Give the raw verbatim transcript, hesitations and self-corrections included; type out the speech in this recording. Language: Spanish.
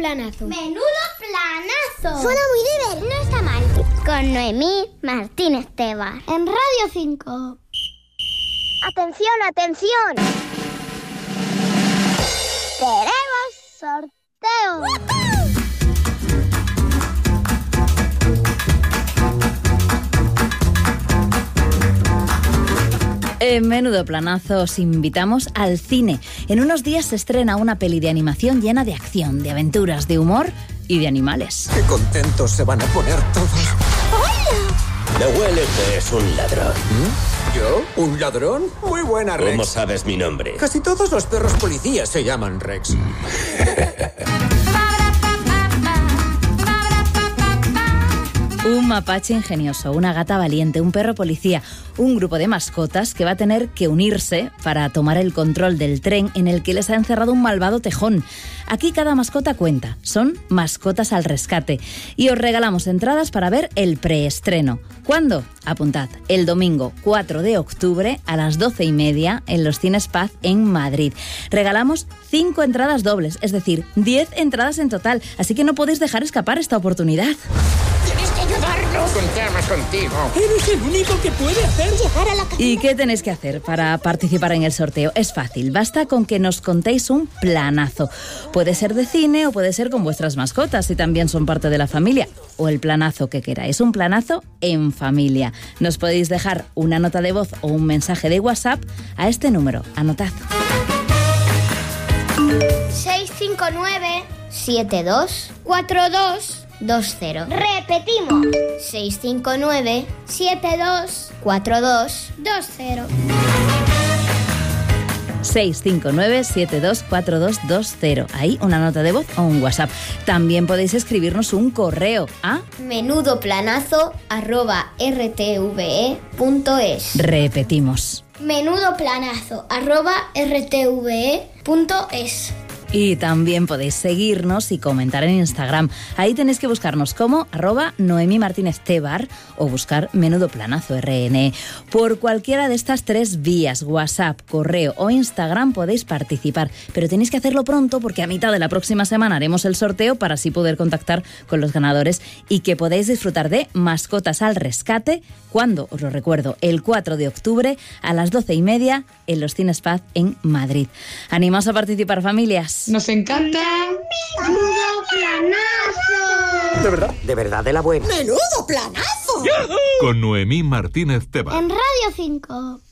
planazo. ¡Menudo planazo! Suena muy divertido. No está mal. Con Noemí Martínez Tebar. En Radio cinco. ¡Atención, atención! ¡Tenemos sorteo! ¡Woohoo! En Menudo Planazo os invitamos al cine. En unos días se estrena una peli de animación llena de acción, de aventuras, de humor y de animales. ¡Qué contentos se van a poner todos! ¡Hola! Me huele que es un ladrón. ¿Mm? ¿Yo? ¿Un ladrón? Muy buena, Rex. ¿Cómo sabes mi nombre? Casi todos los perros policías se llaman Rex. Un mapache ingenioso, una gata valiente, un perro policía, un grupo de mascotas que va a tener que unirse para tomar el control del tren en el que les ha encerrado un malvado tejón. Aquí cada mascota cuenta, son Mascotas al Rescate. Y os regalamos entradas para ver el preestreno. ¿Cuándo? Apuntad, el domingo cuatro de octubre a las doce y media en los Cines Paz en Madrid. Regalamos cinco entradas dobles, es decir, diez entradas en total. Así que no podéis dejar escapar esta oportunidad. ¡Tienes que ayudarnos! ¡Contamos contigo! ¡Eres el único que puede hacer llegar a la cabina! ¿Y qué tenéis que hacer para participar en el sorteo? Es fácil, basta con que nos contéis un planazo. Puede ser de cine o puede ser con vuestras mascotas, si también son parte de la familia. O el planazo que queráis, un planazo en familia. Nos podéis dejar una nota de voz o un mensaje de WhatsApp a este número. Anotad. seis cinco nueve siete dos cuatro dos dos cero. Repetimos. seis cinco nueve siete dos cuatro dos dos cero. seis cinco nueve siete dos cuatro dos dos cero. Ahí una nota de voz o un WhatsApp. También podéis escribirnos un correo a menudoplanazo arroba rtve punto es. Repetimos. menudoplanazo arroba rtve punto es. Y también podéis seguirnos y comentar en Instagram. Ahí tenéis que buscarnos como arroba Noemí Martínez Tebar o buscar Menudo Planazo R N. Por cualquiera de estas tres vías, WhatsApp, correo o Instagram, podéis participar. Pero tenéis que hacerlo pronto porque a mitad de la próxima semana haremos el sorteo para así poder contactar con los ganadores y que podáis disfrutar de Mascotas al Rescate, cuando, os lo recuerdo, el cuatro de octubre a las doce y media en los Cines Paz en Madrid. ¡Animaos a participar, familias! ¡Nos encanta! ¡Menudo planazo! ¿De verdad? ¿De verdad de la buena? ¡Menudo planazo! Con Noemí Martínez Tebar. En Radio cinco.